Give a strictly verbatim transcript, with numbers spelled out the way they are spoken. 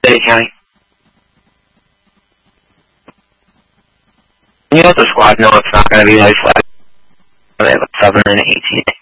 Dade County. You let the squad know it's not going to be life flag. They have a seven and an eighteen.